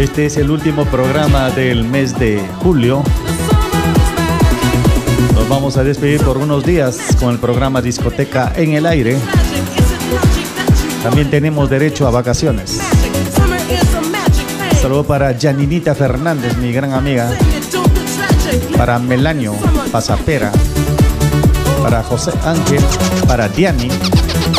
Este es el último programa del mes de julio. Nos vamos a despedir por unos días con el programa Discoteca en el Aire. También tenemos derecho a vacaciones. Saludo para Janinita Fernández, mi gran amiga. Para Melanio Pasapera. Para José Ángel. Para Diani.